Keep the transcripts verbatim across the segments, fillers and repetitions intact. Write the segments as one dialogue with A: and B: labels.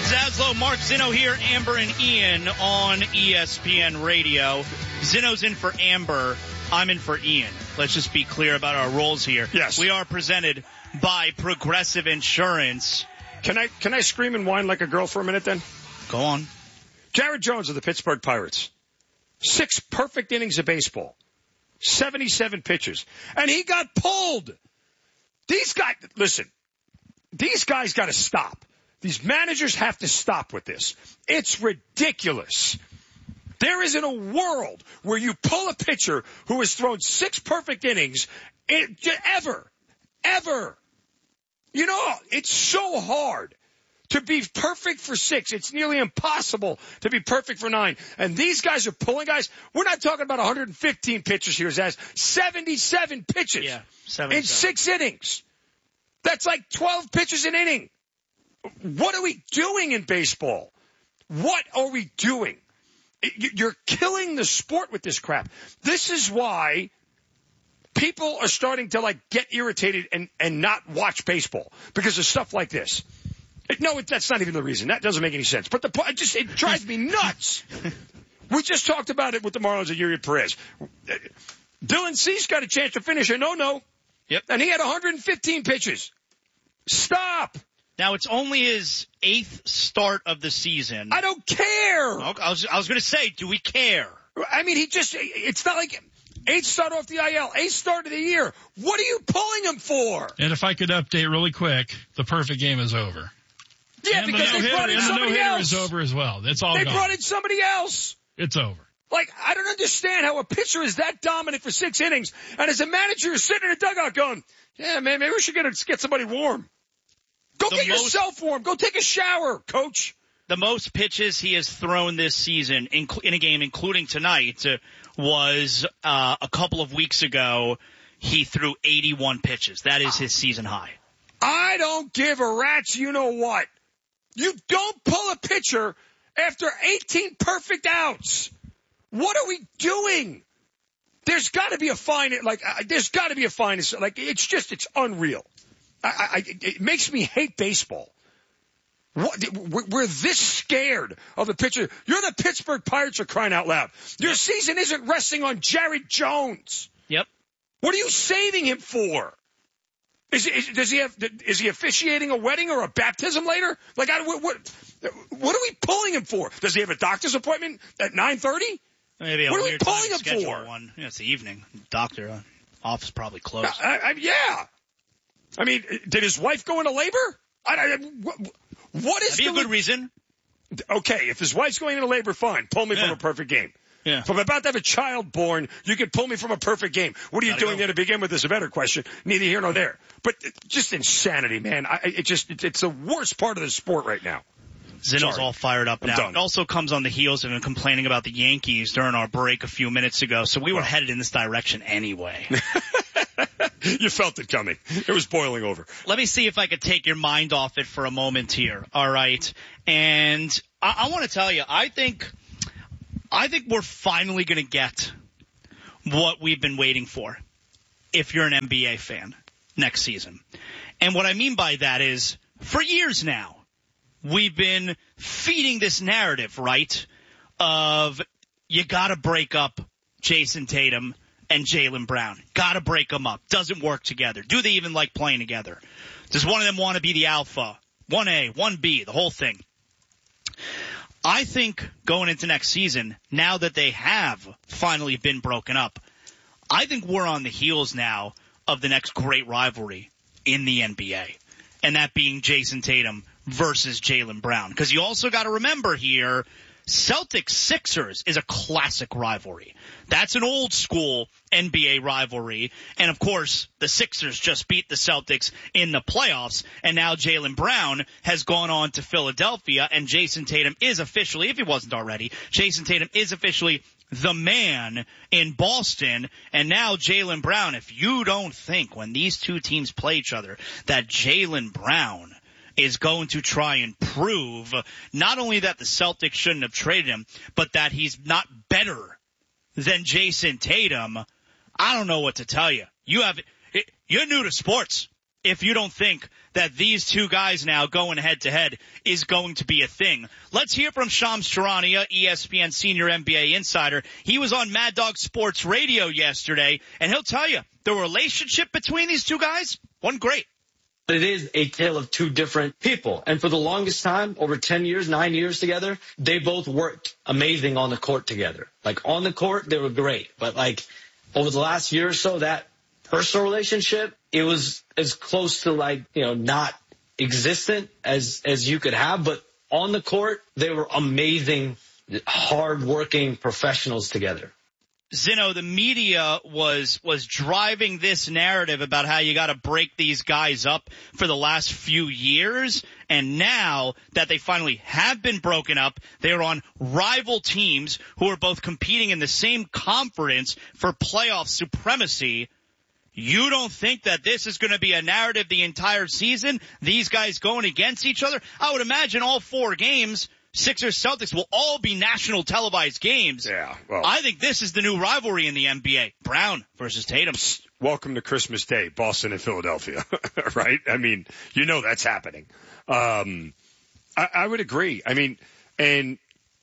A: Zaslow, Mark Zinno here, Amber and Ian on E S P N Radio. Zinno's in for Amber. I'm in for Ian. Let's just be clear about our roles here.
B: Yes.
A: We are presented by Progressive Insurance.
B: Can I can I scream and whine like a girl for a minute then?
A: Go on.
B: Jared Jones of the Pittsburgh Pirates. Six perfect innings of baseball. seventy-seven pitches. And he got pulled. These guys, listen, these guys got to stop. These managers have to stop with this. It's ridiculous. There isn't a world where you pull a pitcher who has thrown six perfect innings in, ever, ever. You know, it's so hard to be perfect for six. It's nearly impossible to be perfect for nine. And these guys are pulling guys. We're not talking about one hundred fifteen pitches here, Zaz. seventy-seven pitches
A: yeah,
B: in six innings. That's like twelve pitches an inning. What are we doing in baseball? What are we doing? You're killing the sport with this crap. This is why people are starting to, like, get irritated and, and not watch baseball because of stuff like this. No, that's not even the reason. That doesn't make any sense. But the it just it drives me nuts. We just talked about it with the Marlins and Yuri Perez. Dylan Cease got a chance to finish a no-no.
A: Yep.
B: And he had one hundred fifteen pitches. Stop.
A: Now, it's only his eighth start of the season.
B: I don't care.
A: Okay, I was, I was going to say, do we care?
B: I mean, he just, it's not like eighth start off the I L, eighth start of the year. What are you pulling him for?
C: And if I could update really quick, the perfect game is over.
B: Yeah,
C: and
B: because
C: the
B: they brought in somebody
C: and the no-hitter
B: else.
C: is over as well. It's all
B: They
C: gone.
B: brought in somebody else.
C: It's over.
B: Like, I don't understand how a pitcher is that dominant for six innings, and as a manager, you're sitting in a dugout going, yeah, man, maybe we should get, get somebody warm. Go
A: The
B: get
A: most,
B: yourself warm. Go take a shower, coach.
A: The most pitches he has thrown this season in, in a game, including tonight, uh, was uh, a couple of weeks ago. He threw eighty-one pitches. That is his season high.
B: I don't give a rat's you know what. You don't pull a pitcher after eighteen perfect outs. What are we doing? There's got to be a fine. Like, uh, there's got to be a fine. Like, it's just, it's unreal. I, I, it makes me hate baseball. What, we're this scared of the pitcher. You're the Pittsburgh Pirates, are crying out loud. Your yep. season isn't resting on Jared Jones.
A: Yep.
B: What are you saving him for? Is, is does he have? Is he officiating a wedding or a baptism later? Like, I, what, what? What are we pulling him for? Does he have a doctor's appointment at nine thirty?
A: Maybe a
B: what are we
A: weird
B: pulling
A: time
B: him
A: to
B: for?
A: One. Yeah, it's the evening. Doctor uh, office probably closed.
B: I, I, yeah. I mean, did his wife go into labor? I, I, what, what is
A: That'd be a good reason.
B: Okay, if his wife's going into labor, fine. Pull me
A: yeah.
B: from a perfect game.
A: Yeah.
B: If I'm about to have a child born, you can pull me from a perfect game. What are you
A: Gotta
B: doing
A: go.
B: there to begin with is a better question. Neither here nor there. But just insanity, man. I, it just it, it's the worst part of the sport right now.
A: Zinno's
B: Sorry.
A: all fired up
B: I'm
A: now.
B: done.
A: It also comes on the heels of him complaining about the Yankees during our break a few minutes ago. So we were
B: Well.
A: headed in this direction anyway.
B: You felt it coming. It was boiling over.
A: Let me see if I could take your mind off it for a moment here. All right. And I, I want to tell you, I think, I think we're finally going to get what we've been waiting for if you're an N B A fan next season. And what I mean by that is for years now, we've been feeding this narrative, right, of you got to break up Jason Tatum and Jaylen Brown. Got to break them up. Doesn't work together. Do they even like playing together? Does one of them want to be the alpha? one A, one B, the whole thing. I think going into next season, now that they have finally been broken up, I think we're on the heels now of the next great rivalry in the N B A, and that being Jason Tatum versus Jaylen Brown. Because you also got to remember here, Celtics-Sixers is a classic rivalry. That's an old school N B A rivalry. And of course, the Sixers just beat the Celtics in the playoffs. And now Jaylen Brown has gone on to Philadelphia, and Jason Tatum is officially, if he wasn't already, Jason Tatum is officially the man in Boston. And now Jaylen Brown, if you don't think when these two teams play each other that Jaylen Brown is going to try and prove not only that the Celtics shouldn't have traded him, but that he's not better than Jason Tatum, I don't know what to tell you. You have, you're new to sports if you don't think that these two guys now going head to head is going to be a thing. Let's hear from Shams Charania, E S P N senior N B A insider. He was on Mad Dog Sports Radio yesterday, and he'll tell you the relationship between these two guys wasn't great.
D: It is a tale of two different people. And for the longest time, over ten years, nine years together, they both worked amazing on the court together. Like, on the court, they were great. But, like, over the last year or so, that personal relationship, it was as close to, like, you know, not existent as, as you could have. But on the court, they were amazing, hard-working professionals together.
A: Zino, the media was was driving this narrative about how you got to break these guys up for the last few years, and now that they finally have been broken up, they're on rival teams who are both competing in the same conference for playoff supremacy. You don't think that this is going to be a narrative the entire season, these guys going against each other? I would imagine all four games, Sixers Celtics, will all be national televised games.
B: Yeah, well,
A: I think this is the new rivalry in the N B A. Brown versus Tatum.
B: Welcome to Christmas Day, Boston and Philadelphia, right? I mean, you know that's happening. Um, I, I would agree. I mean, and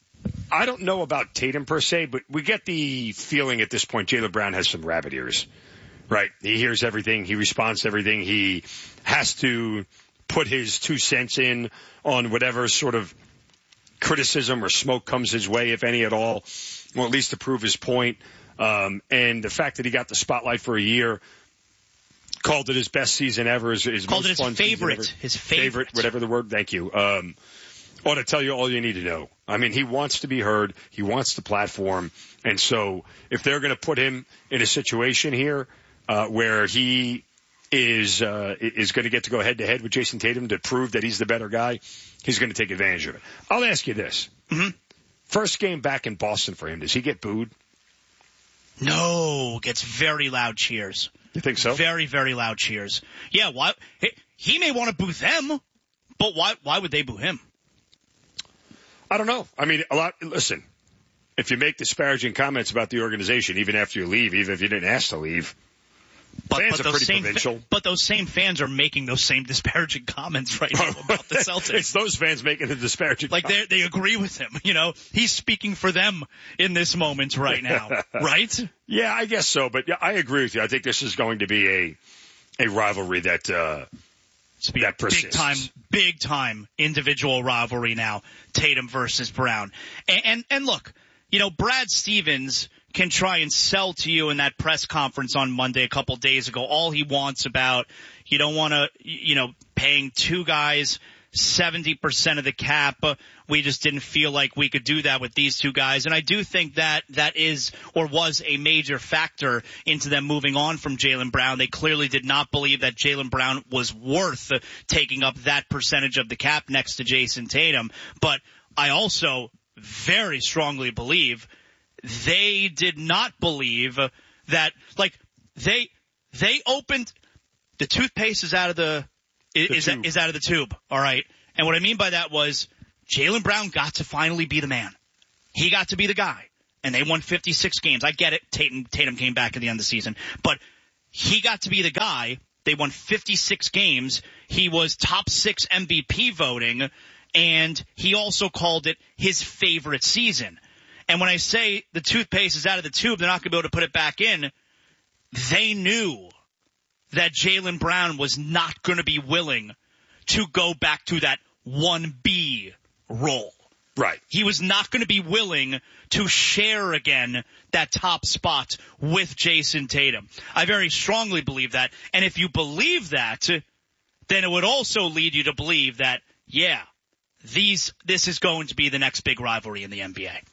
B: I don't know about Tatum per se, but we get the feeling at this point Jaylen Brown has some rabbit ears, right? He hears everything. He responds to everything. He has to put his two cents in on whatever sort of criticism or smoke comes his way, if any at all, or at least to prove his point. Um, and the fact that he got the spotlight for a year, called it his best season ever, his, his
A: called
B: most
A: it his
B: fun
A: favorite,
B: season ever.
A: his favorite,
B: favorite, whatever the word. Thank you. Um, ought to tell you all you need to know. I mean, he wants to be heard. He wants the platform. And so if they're going to put him in a situation here, uh, where he is, uh, is going to get to go head to head with Jason Tatum to prove that he's the better guy, he's going to take advantage of it. I'll ask you this.
A: Mm-hmm.
B: First game back in Boston for him, does he get booed?
A: No, gets very loud cheers.
B: You think so?
A: Very, very loud cheers. Yeah, why? He, he may want to boo them, but why? Why would they boo him?
B: I don't know. I mean, a lot. Listen, if you make disparaging comments about the organization, even after you leave, even if you didn't ask to leave,
A: But,
B: fans
A: but
B: are
A: those
B: pretty
A: same
B: provincial.
A: Fa- but those same fans are making those same disparaging comments right now about the Celtics.
B: It's those fans making the disparaging
A: like
B: comments.
A: they they agree with him. You know, he's speaking for them in this moment right now, right?
B: Yeah, I guess so. But yeah, I agree with you. I think this is going to be a a rivalry that uh, that persists.
A: Big time, big time individual rivalry now. Tatum versus Brown, and and, and look, you know, Brad Stevens can try and sell to you in that press conference on Monday a couple days ago all he wants about you don't want to, you know, paying two guys seventy percent of the cap. We just didn't feel like we could do that with these two guys. And I do think that that is or was a major factor into them moving on from Jaylen Brown. They clearly did not believe that Jaylen Brown was worth taking up that percentage of the cap next to Jason Tatum. But I also very strongly believe they did not believe that, like, they they opened the toothpaste is out of the,
B: the
A: is
B: tube.
A: is out of the tube. All right, and what I mean by that was Jaylen Brown got to finally be the man. He got to be the guy, and they won fifty-six games. I get it. Tatum Tatum came back at the end of the season, but he got to be the guy. They won fifty-six games. He was top six M V P voting, and he also called it his favorite season. And when I say the toothpaste is out of the tube, they're not going to be able to put it back in. They knew that Jaylen Brown was not going to be willing to go back to that one B role.
B: Right.
A: He was not going to be willing to share again that top spot with Jason Tatum. I very strongly believe that. And if you believe that, then it would also lead you to believe that, yeah, these this is going to be the next big rivalry in the N B A.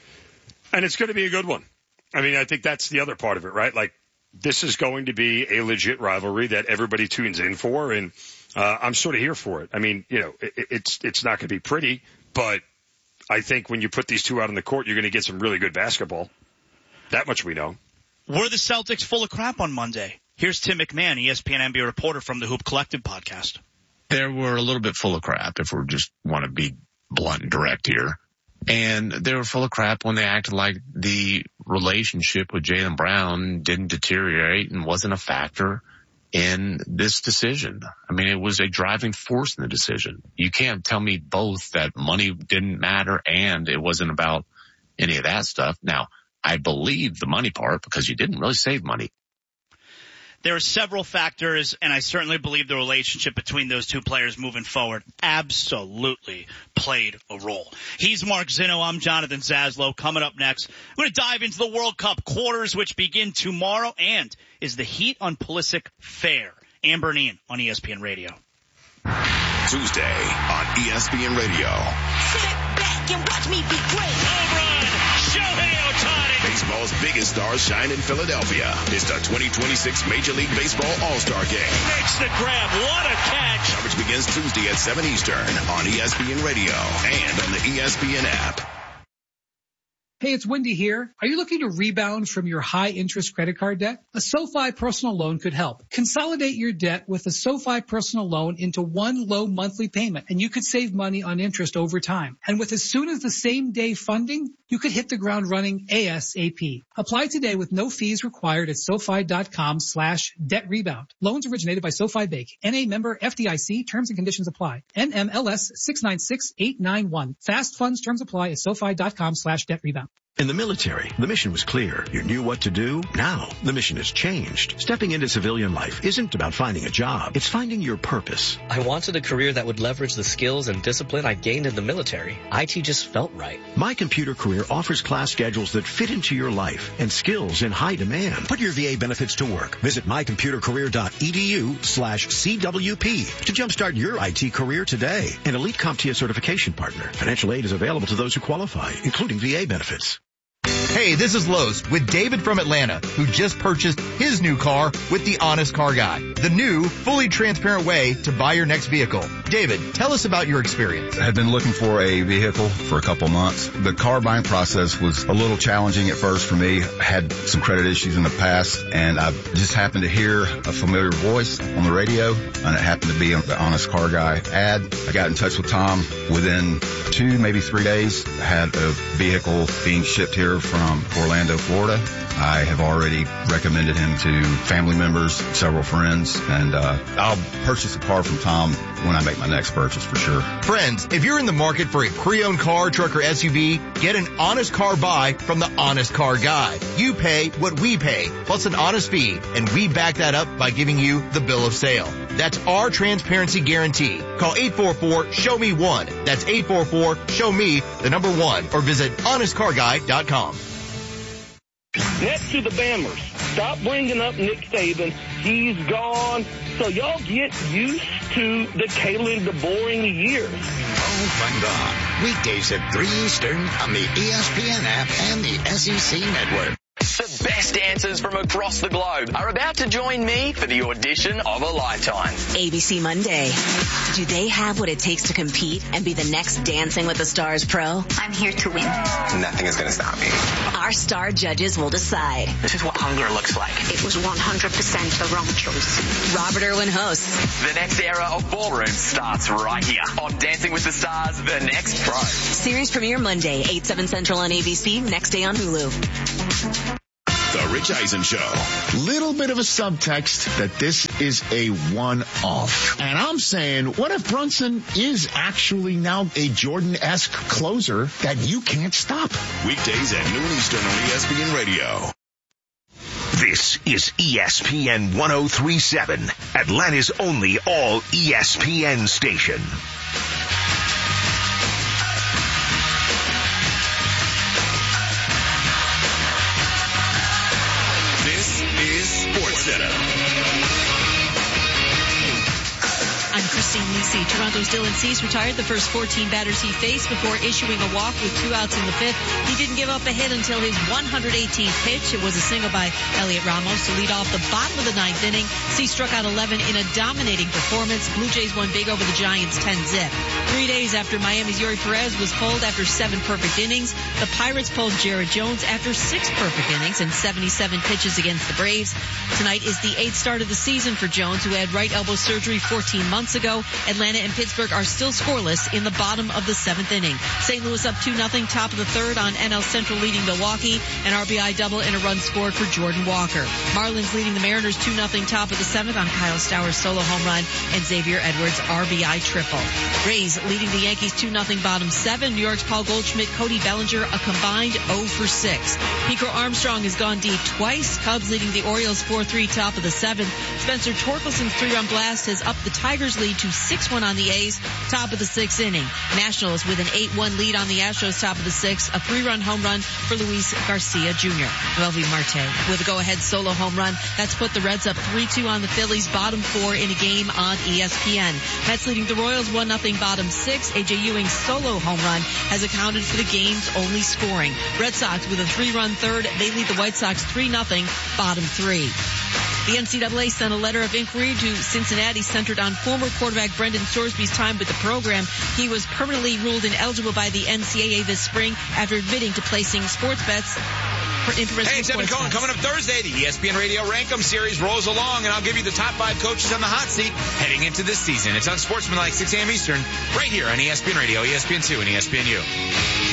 B: And it's going to be a good one. I mean, I think that's the other part of it, right? Like, this is going to be a legit rivalry that everybody tunes in for, and uh, I'm sort of here for it. I mean, you know, it, it's it's not going to be pretty, but I think when you put these two out on the court, you're going to get some really good basketball. That much we know.
A: Were the Celtics full of crap on Monday? Here's Tim McMahon, E S P N N B A reporter from the Hoop Collective podcast.
E: They were a little bit full of crap, if we just want to be blunt and direct here. And they were full of crap when they acted like the relationship with Jaylen Brown didn't deteriorate and wasn't a factor in this decision. I mean, it was a driving force in the decision. You can't tell me both that money didn't matter and it wasn't about any of that stuff. Now, I believe the money part because you didn't really save money.
A: There are several factors, and I certainly believe the relationship between those two players moving forward absolutely played a role. He's Mark Zinno. I'm Jonathan Zaslow. Coming up next, we're going to dive into the World Cup quarters, which begin tomorrow, and is the heat on Pulisic fair? Amber and Ian on E S P N Radio.
F: Tuesday on E S P N Radio.
G: Sit back and watch me be great.
F: Home run, Shohei Ohtani. Baseball's biggest stars shine in Philadelphia. It's the twenty twenty-six Major League Baseball All-Star Game.
A: Makes the grab. What a catch.
F: Coverage begins Tuesday at seven Eastern on E S P N Radio and on the E S P N app.
H: Hey, it's Wendy here. Are you looking to rebound from your high-interest credit card debt? A SoFi personal loan could help. Consolidate your debt with a SoFi personal loan into one low monthly payment, and you could save money on interest over time. And with as soon as the same day funding, you could hit the ground running ASAP. Apply today with no fees required at SoFi.com slash debt rebound. Loans originated by SoFi Bank. N A member F D I C. Terms and conditions apply. N M L S six nine six eight nine one. Fast funds terms apply at SoFi.com slash debt rebound.
I: In the military, the mission was clear. You knew what to do. Now, the mission has changed. Stepping into civilian life isn't about finding a job. It's finding your purpose.
J: I wanted a career that would leverage the skills and discipline I gained in the military. I T just felt right.
I: My Computer Career offers class schedules that fit into your life and skills in high demand. Put your V A benefits to work. Visit mycomputercareer.edu slash CWP to jumpstart your I T career today. An Elite CompTIA certification partner. Financial aid is available to those who qualify, including V A benefits.
K: Hey, this is Lowe's with David from Atlanta, who just purchased his new car with the Honest Car Guy, the new, fully transparent way to buy your next vehicle. David, tell us about your experience.
L: I had been looking for a vehicle for a couple months. The car buying process was a little challenging at first for me. I had some credit issues in the past, and I just happened to hear a familiar voice on the radio, and it happened to be the Honest Car Guy ad. I got in touch with Tom. Within two, maybe three days, I had a vehicle being shipped here from Orlando, Florida. I have already recommended him to family members, several friends, and uh, I'll purchase a car from Tom when I make my next purchase for sure.
K: Friends, if you're in the market for a pre-owned car, truck, or S U V, get an honest car buy from the Honest Car Guy. You pay what we pay, plus an honest fee, and we back that up by giving you the bill of sale. That's our transparency guarantee. Call eight four four, show me one. That's eight four four, show me the number one, or visit honest car guy dot com.
M: Next to the Bammers, stop bringing up Nick Saban. He's gone. So y'all get used to the Kalen DeBoer years.
N: Oh, find on. Weekdays at three Eastern on the E S P N app and the S E C network.
O: The best dancers from across the globe are about to join me for the audition of a lifetime.
P: A B C Monday. Do they have what it takes to compete and be the next Dancing with the Stars pro?
Q: I'm here to win.
R: Nothing is going to stop me.
P: Our star judges will decide.
O: This is what hunger looks like.
Q: It was one hundred percent the wrong choice.
P: Robert Irwin hosts.
O: The next era of ballroom starts right here on Dancing with the Stars, The Next Pro.
P: Series premiere Monday, eight, seven Central on A B C, next day on Hulu.
F: The Rich Eisen Show.
S: Little bit of a subtext that this is a one-off. And I'm saying, what if Brunson is actually now a Jordan-esque closer that you can't stop?
F: Weekdays at noon Eastern on E S P N Radio.
T: This is E S P N one oh three point seven, Atlanta's only all E S P N station.
U: I'm Christine Lisi. Toronto's Dylan Cease retired the first fourteen batters he faced before issuing a walk with two outs in the fifth. He didn't give up a hit until his one hundred eighteenth pitch. It was a single by Elliot Ramos to lead off the bottom of the ninth inning. Cease struck out eleven in a dominating performance. Blue Jays won big over the Giants ten zip. Three days after Miami's Yuri Perez was pulled after seven perfect innings, the Pirates pulled Jared Jones after six perfect innings and seventy-seven pitches against the Braves. Tonight is the eighth start of the season for Jones, who had right elbow surgery fourteen months ago. Atlanta Atlanta and Pittsburgh are still scoreless in the bottom of the seventh inning. Saint Louis up two nothing, top of the third on N L Central leading Milwaukee. An R B I double and a run scored for Jordan Walker. Marlins leading the Mariners two nothing, top of the seventh on Kyle Stowers' solo home run and Xavier Edwards' R B I triple. Rays leading the Yankees two nothing, bottom seven. New York's Paul Goldschmidt, Cody Bellinger, a combined oh for six. Pico Armstrong has gone deep twice. Cubs leading the Orioles four three, top of the seventh. Spencer Torkelson's three-run blast has upped the Tigers' lead to six one on the A's, top of the sixth inning. Nationals with an eight one lead on the Astros, top of the sixth. A three-run home run for Luis Garcia Junior Melvin Marte with a go-ahead solo home run. That's put the Reds up three two on the Phillies, bottom four in a game on E S P N. Mets leading the Royals one nothing, bottom six. A J Ewing's solo home run has accounted for the game's only scoring. Red Sox with a three-run third. They lead the White Sox three nothing, bottom three. The N C double A sent a letter of inquiry to Cincinnati centered on former quarterback Brendan Sorsby's time with the program. He was permanently ruled ineligible by the N C double A this spring after admitting to placing sports bets.
R: Hey, it's Evan Cohen. Coming up Thursday, the E S P N Radio Rankum Series rolls along, and I'll give you the top five coaches on the hot seat heading into this season. It's on Sportsmanlike, six a.m. Eastern, right here on E S P N Radio, E S P N two, and E S P N U.